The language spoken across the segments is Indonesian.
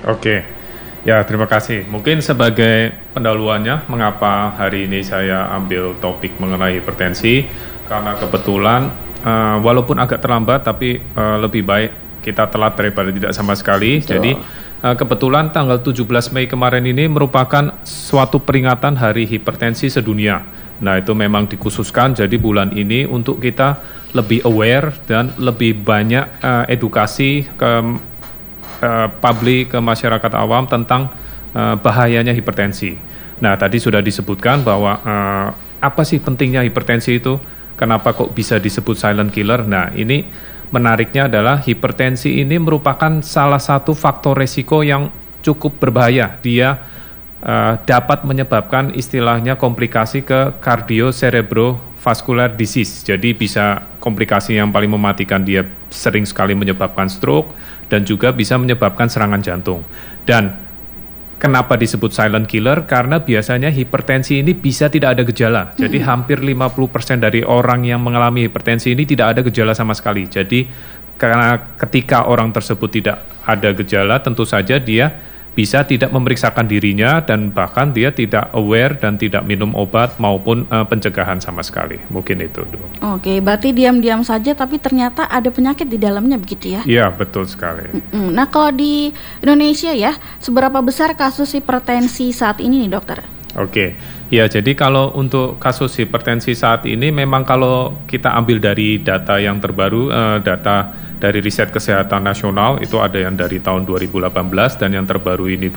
Oke, ya terima kasih. Mungkin sebagai pendahuluannya, mengapa hari ini saya ambil topik mengenai hipertensi, karena kebetulan walaupun agak terlambat, tapi lebih baik kita telat daripada tidak sama sekali. Betul. Jadi kebetulan tanggal 17 Mei kemarin ini merupakan suatu peringatan Hari Hipertensi Sedunia. Nah, itu memang dikhususkan jadi bulan ini untuk kita lebih aware dan lebih banyak edukasi ke publik, ke masyarakat awam tentang bahayanya hipertensi. Nah, tadi sudah disebutkan bahwa apa sih pentingnya hipertensi itu? Kenapa kok bisa disebut silent killer? Nah, ini menariknya adalah hipertensi ini merupakan salah satu faktor resiko yang cukup berbahaya. Dia dapat menyebabkan istilahnya komplikasi ke cardio-cerebrovascular disease. Jadi bisa komplikasi yang paling mematikan, dia sering sekali menyebabkan stroke dan juga bisa menyebabkan serangan jantung. Dan kenapa disebut silent killer? Karena biasanya hipertensi ini bisa tidak ada gejala. Jadi hampir 50% dari orang yang mengalami hipertensi ini tidak ada gejala sama sekali. Jadi karena ketika orang tersebut tidak ada gejala, tentu saja dia bisa tidak memeriksakan dirinya dan bahkan dia tidak aware dan tidak minum obat maupun pencegahan sama sekali. Mungkin itu dulu. Oke, berarti diam-diam saja tapi ternyata ada penyakit di dalamnya begitu ya? Iya, betul sekali. Nah, kalau di Indonesia ya, seberapa besar kasus hipertensi saat ini nih dokter? Oke, ya jadi kalau untuk kasus hipertensi saat ini memang kalau kita ambil dari data yang terbaru, data dari Riset Kesehatan Nasional itu ada yang dari tahun 2018 dan yang terbaru ini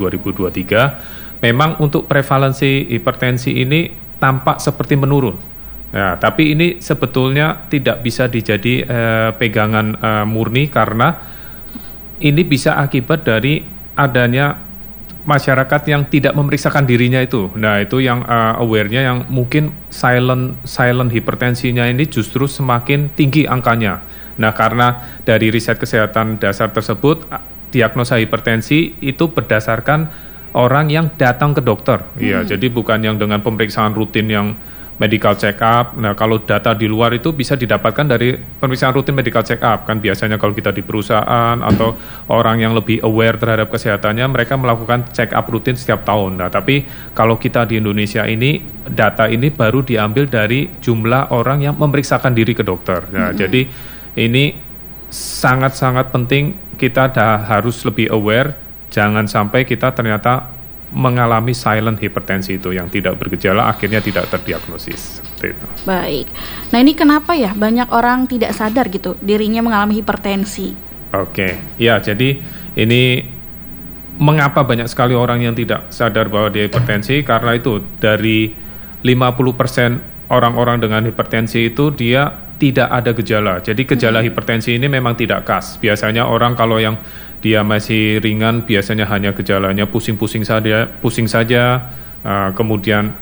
2023, memang untuk prevalensi hipertensi ini tampak seperti menurun. Nah, tapi ini sebetulnya tidak bisa dijadi pegangan murni karena ini bisa akibat dari adanya masyarakat yang tidak memeriksakan dirinya itu. Nah, itu yang aware-nya yang mungkin silent hipertensinya ini justru semakin tinggi angkanya. Nah, karena dari riset kesehatan dasar tersebut, diagnosa hipertensi itu berdasarkan orang yang datang ke dokter. Iya, jadi bukan yang dengan pemeriksaan rutin yang medical check up. Nah, kalau data di luar itu bisa didapatkan dari pemeriksaan rutin medical check up. Kan biasanya kalau kita di perusahaan atau orang yang lebih aware terhadap kesehatannya, mereka melakukan check up rutin setiap tahun. Nah, tapi kalau kita di Indonesia ini, data ini baru diambil dari jumlah orang yang memeriksakan diri ke dokter. Nah, jadi ini sangat-sangat penting kita harus lebih aware, jangan sampai kita ternyata mengalami silent hipertensi itu yang tidak bergejala akhirnya tidak terdiagnosis. Seperti itu. Baik. Nah, ini kenapa ya banyak orang tidak sadar gitu dirinya mengalami hipertensi? Oke. Ya, jadi ini mengapa banyak sekali orang yang tidak sadar bahwa dia hipertensi? Karena itu dari 50% orang-orang dengan hipertensi itu dia tidak ada gejala. Jadi gejala hipertensi ini memang tidak khas. Biasanya orang kalau yang dia masih ringan biasanya hanya gejalanya pusing-pusing saja, kemudian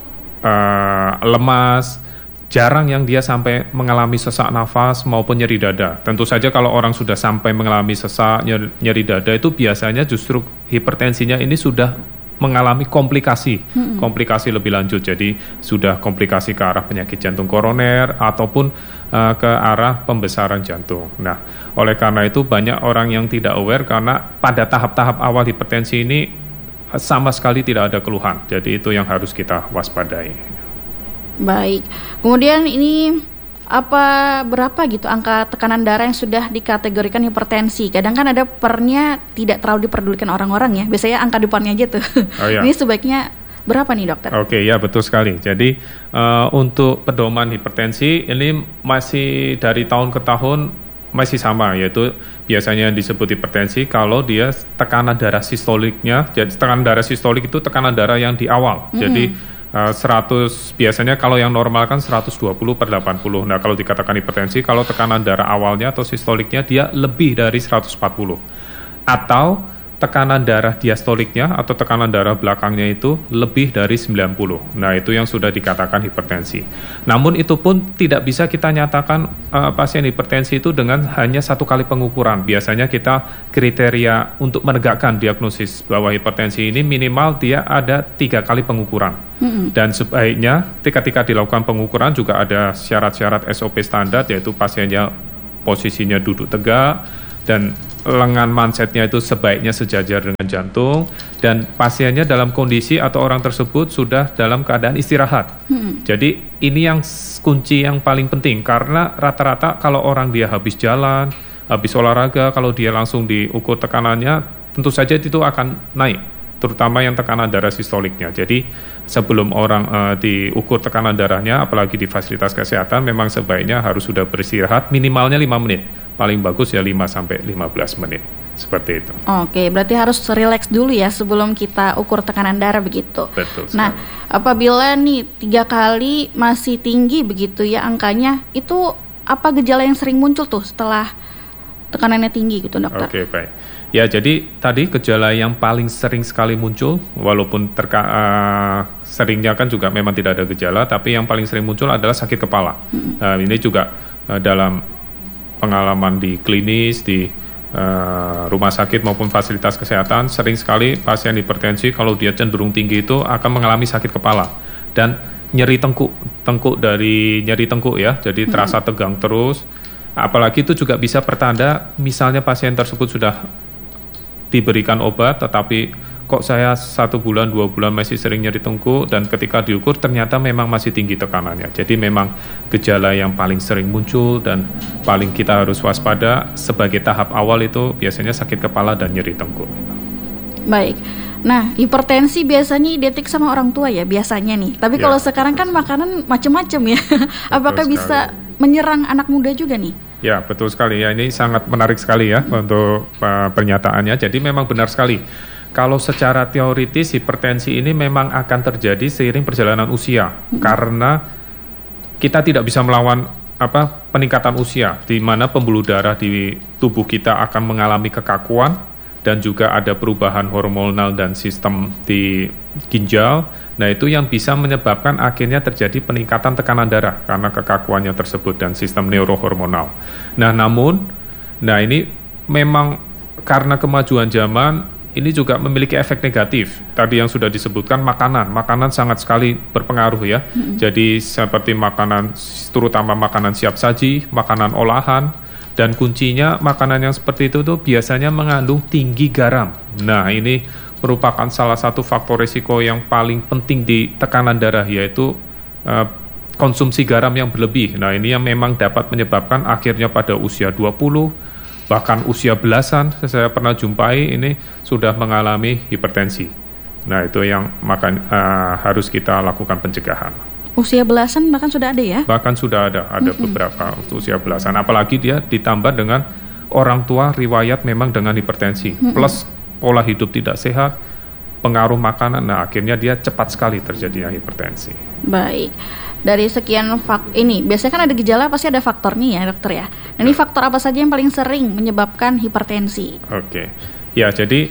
lemas, jarang yang dia sampai mengalami sesak nafas maupun nyeri dada. Tentu saja kalau orang sudah sampai mengalami sesak, nyeri dada itu biasanya justru hipertensinya ini sudah mengalami komplikasi lebih lanjut. Jadi sudah komplikasi ke arah penyakit jantung koroner ataupun ke arah pembesaran jantung. Nah, oleh karena itu banyak orang yang tidak aware karena pada tahap-tahap awal hipertensi ini sama sekali tidak ada keluhan. Jadi itu yang harus kita waspadai. Baik. Kemudian ini berapa gitu angka tekanan darah yang sudah dikategorikan hipertensi? Kadang kan ada pernya tidak terlalu diperdulikan orang-orang ya. Biasanya angka depannya aja tuh. Oh, iya. Ini sebaiknya berapa nih dokter? Oke, ya betul sekali. Jadi untuk pedoman hipertensi ini masih dari tahun ke tahun masih sama, yaitu biasanya disebut hipertensi kalau dia tekanan darah sistoliknya. Jadi tekanan darah sistolik itu tekanan darah yang di awal. Jadi 100 biasanya kalau yang normal kan 120/80. Nah, kalau dikatakan hipertensi kalau tekanan darah awalnya atau sistoliknya dia lebih dari 140. Atau tekanan darah diastoliknya atau tekanan darah belakangnya itu lebih dari 90. Nah, itu yang sudah dikatakan hipertensi. Namun itu pun tidak bisa kita nyatakan pasien hipertensi itu dengan hanya satu kali pengukuran. Biasanya kita kriteria untuk menegakkan diagnosis bahwa hipertensi ini minimal dia ada 3 kali pengukuran. Dan sebaiknya ketika dilakukan pengukuran juga ada syarat-syarat SOP standar, yaitu pasiennya posisinya duduk tegak dan lengan mansetnya itu sebaiknya sejajar dengan jantung, dan pasiennya dalam kondisi atau orang tersebut sudah dalam keadaan istirahat. Jadi ini yang kunci yang paling penting, karena rata-rata kalau orang dia habis jalan, habis olahraga, kalau dia langsung diukur tekanannya, tentu saja itu akan naik, terutama yang tekanan darah sistoliknya. Jadi sebelum orang diukur tekanan darahnya, apalagi di fasilitas kesehatan, memang sebaiknya harus sudah beristirahat minimalnya 5 menit. Paling bagus ya 5-15 menit, seperti itu. Oke, berarti harus relax dulu ya sebelum kita ukur tekanan darah begitu. Betul sekali. Nah, apabila nih 3 kali masih tinggi begitu ya angkanya, itu apa gejala yang sering muncul tuh setelah tekanannya tinggi gitu, dokter? Oke, baik. Ya, jadi tadi gejala yang paling sering sekali muncul, walaupun seringnya kan juga memang tidak ada gejala, tapi yang paling sering muncul adalah sakit kepala. Nah, ini juga dalam pengalaman di klinis, di rumah sakit maupun fasilitas kesehatan, sering sekali pasien hipertensi kalau dia cenderung tinggi itu akan mengalami sakit kepala dan nyeri tengkuk dari nyeri tengkuk ya, jadi terasa tegang terus. Apalagi itu juga bisa pertanda misalnya pasien tersebut sudah diberikan obat, tetapi kok saya 1 bulan, 2 bulan masih sering nyeri tengkuk, dan ketika diukur ternyata memang masih tinggi tekanannya. Jadi memang gejala yang paling sering muncul dan paling kita harus waspada sebagai tahap awal itu biasanya sakit kepala dan nyeri tengkuk. Baik. Nah, hipertensi biasanya identik sama orang tua ya biasanya nih. Tapi kalau sekarang kan makanan macam-macam ya. Apakah bisa menyerang anak muda juga nih? Ya, betul sekali ya. Ini sangat menarik sekali ya untuk pernyataannya. Jadi memang benar sekali. Kalau secara teoritis hipertensi ini memang akan terjadi seiring perjalanan usia, karena kita tidak bisa melawan peningkatan usia, di mana pembuluh darah di tubuh kita akan mengalami kekakuan, dan juga ada perubahan hormonal dan sistem di ginjal. Nah, itu yang bisa menyebabkan akhirnya terjadi peningkatan tekanan darah karena kekakuannya tersebut dan sistem neurohormonal. Nah ini memang karena kemajuan zaman, ini juga memiliki efek negatif. Tadi yang sudah disebutkan makanan sangat sekali berpengaruh ya. Jadi seperti makanan, terutama makanan siap saji, makanan olahan, dan kuncinya makanan yang seperti itu tuh biasanya mengandung tinggi garam. Nah, ini merupakan salah satu faktor risiko yang paling penting di tekanan darah, yaitu konsumsi garam yang berlebih. Nah, ini yang memang dapat menyebabkan akhirnya pada usia 20, bahkan usia belasan, saya pernah jumpai ini sudah mengalami hipertensi. Nah, itu yang harus kita lakukan pencegahan. Usia belasan bahkan sudah ada ya? Bahkan sudah ada beberapa usia belasan. Apalagi dia ditambah dengan orang tua riwayat memang dengan hipertensi, plus pola hidup tidak sehat, pengaruh makanan, nah akhirnya dia cepat sekali terjadinya hipertensi. Baik. Dari sekian ini, biasanya kan ada gejala, pasti ada faktornya ya dokter ya. Nah, ini faktor apa saja yang paling sering menyebabkan hipertensi? Oke. Ya, jadi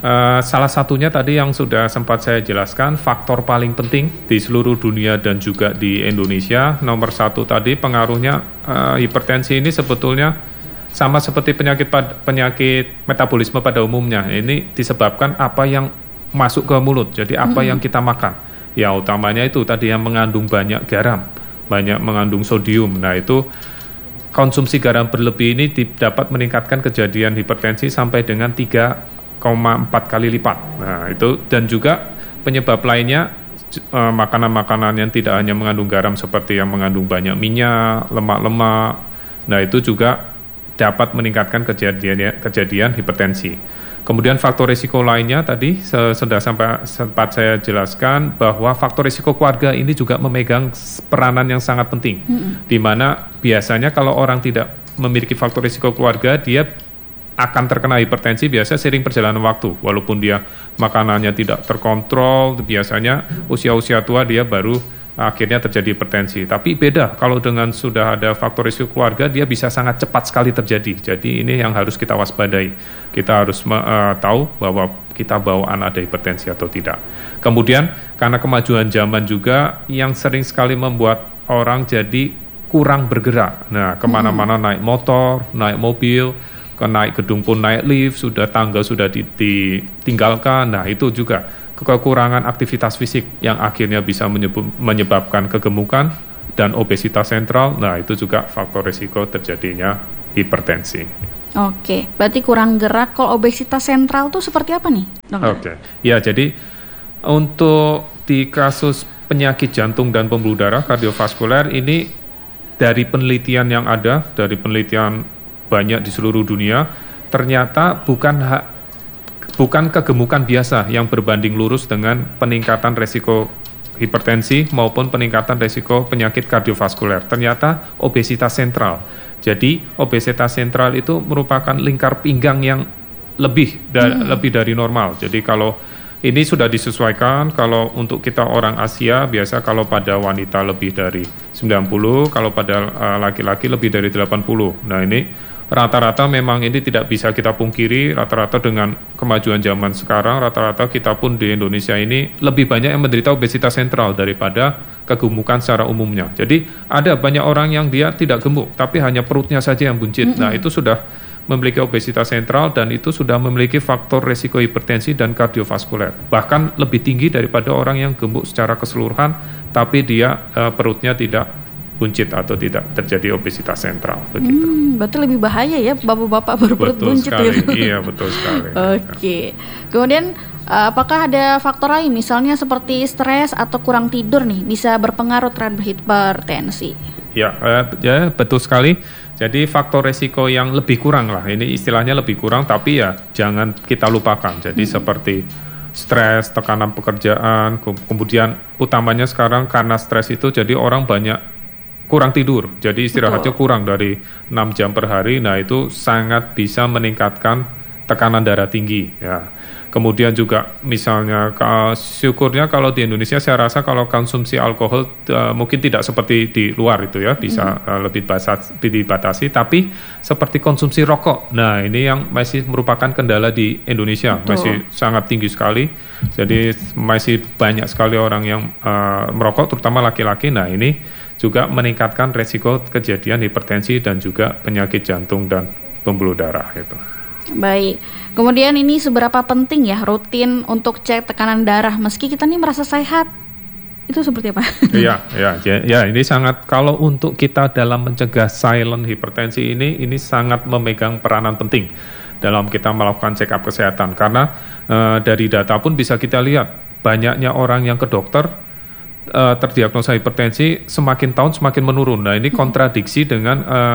salah satunya tadi yang sudah sempat saya jelaskan, faktor paling penting di seluruh dunia dan juga di Indonesia, nomor 1 tadi pengaruhnya hipertensi ini sebetulnya sama seperti penyakit metabolisme pada umumnya. Ini disebabkan apa yang masuk ke mulut, jadi apa yang kita makan. Ya, utamanya itu tadi yang mengandung banyak garam, banyak mengandung sodium. Nah, itu konsumsi garam berlebih ini dapat meningkatkan kejadian hipertensi sampai dengan 3,4 kali lipat. Nah, itu, dan juga penyebab lainnya makanan-makanan yang tidak hanya mengandung garam seperti yang mengandung banyak minyak, lemak-lemak. Nah, itu juga dapat meningkatkan kejadian hipertensi. Kemudian faktor risiko lainnya tadi sudah sempat saya jelaskan bahwa faktor risiko keluarga ini juga memegang peranan yang sangat penting, di mana biasanya kalau orang tidak memiliki faktor risiko keluarga, dia akan terkena hipertensi biasa seiring perjalanan waktu, walaupun dia makanannya tidak terkontrol, biasanya usia-usia tua dia baru akhirnya terjadi hipertensi. Tapi beda kalau dengan sudah ada faktor risiko keluarga, dia bisa sangat cepat sekali terjadi. Jadi ini yang harus kita waspadai. Kita harus tahu bahwa kita bawaan ada hipertensi atau tidak. Kemudian karena kemajuan zaman juga yang sering sekali membuat orang jadi kurang bergerak. Nah, kemana-mana naik motor, naik mobil, naik gedung pun naik lift, sudah tangga sudah ditinggalkan. Nah, itu juga kekurangan aktivitas fisik yang akhirnya bisa menyebabkan kegemukan dan obesitas sentral. Nah, itu juga faktor risiko terjadinya hipertensi. Oke, berarti kurang gerak. Kalau obesitas sentral tuh seperti apa nih, dokter? Oke, ya jadi untuk di kasus penyakit jantung dan pembuluh darah kardiovaskuler ini dari penelitian yang ada, dari penelitian banyak di seluruh dunia, ternyata bukan kegemukan biasa yang berbanding lurus dengan peningkatan resiko hipertensi maupun peningkatan resiko penyakit kardiovaskuler. Ternyata obesitas sentral. Jadi obesitas sentral itu merupakan lingkar pinggang yang lebih dari normal. Jadi kalau ini sudah disesuaikan, kalau untuk kita orang Asia biasa kalau pada wanita lebih dari 90, kalau pada laki-laki lebih dari 80. Nah ini rata-rata memang ini tidak bisa kita pungkiri, rata-rata dengan kemajuan zaman sekarang, rata-rata kita pun di Indonesia ini lebih banyak yang menderita obesitas sentral daripada kegemukan secara umumnya. Jadi ada banyak orang yang dia tidak gemuk, tapi hanya perutnya saja yang buncit. Nah itu sudah memiliki obesitas sentral dan itu sudah memiliki faktor resiko hipertensi dan kardiovaskuler. Bahkan lebih tinggi daripada orang yang gemuk secara keseluruhan, tapi dia perutnya tidak buncit atau tidak terjadi obesitas sentral. Begitu. Berarti lebih bahaya ya bapak-bapak berperut buncit sekali. gitu. Iya, betul sekali. Oke. Kemudian apakah ada faktor lain misalnya seperti stres atau kurang tidur nih bisa berpengaruh terhadap hipertensi? Ya, betul sekali. Jadi faktor resiko yang lebih kurang lah, ini istilahnya lebih kurang, tapi ya jangan kita lupakan. Jadi seperti stres, tekanan pekerjaan, kemudian utamanya sekarang karena stres itu jadi orang banyak kurang tidur, jadi istirahatnya kurang dari 6 jam per hari. Nah itu sangat bisa meningkatkan tekanan darah tinggi ya. Kemudian juga misalnya syukurnya kalau di Indonesia saya rasa kalau konsumsi alkohol mungkin tidak seperti di luar itu ya, bisa lebih dibatasi, tapi seperti konsumsi rokok. Nah ini yang masih merupakan kendala di Indonesia. Betul. Masih sangat tinggi sekali. Jadi masih banyak sekali orang yang merokok, terutama laki-laki. Nah ini juga meningkatkan resiko kejadian hipertensi dan juga penyakit jantung dan pembuluh darah itu. Baik, kemudian ini seberapa penting ya rutin untuk cek tekanan darah meski kita nih merasa sehat? Itu seperti apa? Ya, ini sangat, kalau untuk kita dalam mencegah silent hipertensi ini sangat memegang peranan penting dalam kita melakukan check up kesehatan. Karena dari data pun bisa kita lihat banyaknya orang yang ke dokter terdiagnosa hipertensi semakin tahun semakin menurun. Nah ini kontradiksi dengan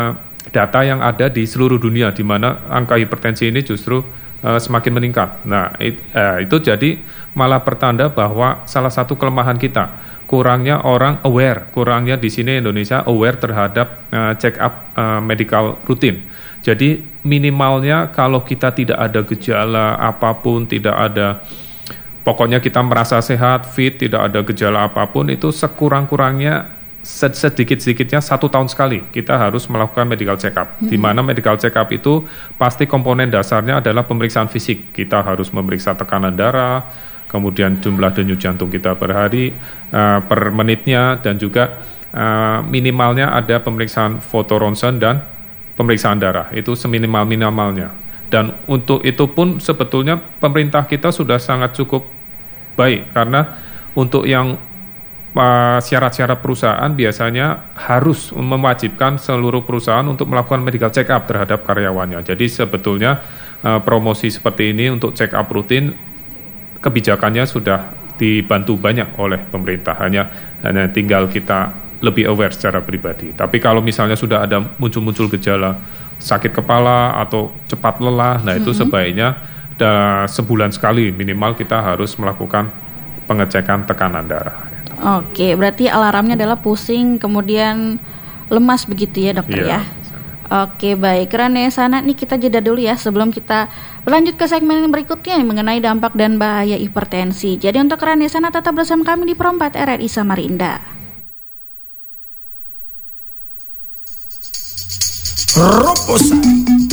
data yang ada di seluruh dunia di mana angka hipertensi ini justru semakin meningkat. Nah itu jadi malah pertanda bahwa salah satu kelemahan kita kurangnya orang aware, kurangnya di sini Indonesia aware terhadap check up medical rutin. Jadi minimalnya kalau kita tidak ada gejala apapun, tidak ada, pokoknya kita merasa sehat, fit, tidak ada gejala apapun, itu sekurang-kurangnya sedikit-sedikitnya 1 tahun sekali kita harus melakukan medical check up. Di mana medical check up itu pasti komponen dasarnya adalah pemeriksaan fisik. Kita harus memeriksa tekanan darah, kemudian jumlah denyut jantung kita per hari, per menitnya, dan juga minimalnya ada pemeriksaan foto ronsen dan pemeriksaan darah. Itu seminimal-minimalnya. Dan untuk itu pun sebetulnya pemerintah kita sudah sangat cukup baik, karena untuk yang syarat-syarat perusahaan biasanya harus mewajibkan seluruh perusahaan untuk melakukan medical check up terhadap karyawannya. Jadi sebetulnya promosi seperti ini untuk check up rutin kebijakannya sudah dibantu banyak oleh pemerintah, hanya tinggal kita lebih aware secara pribadi. Tapi kalau misalnya sudah ada muncul-muncul gejala sakit kepala atau cepat lelah, nah itu sebaiknya sebulan sekali minimal kita harus melakukan pengecekan tekanan darah. Oke, berarti alarmnya adalah pusing, kemudian lemas begitu ya dokter ya? Oke, baik. Rane Sana nih kita jeda dulu ya sebelum kita berlanjut ke segmen berikutnya mengenai dampak dan bahaya hipertensi. Jadi untuk Rane Sana tetap bersama kami di Pro 4 RRI Samarinda. Robosan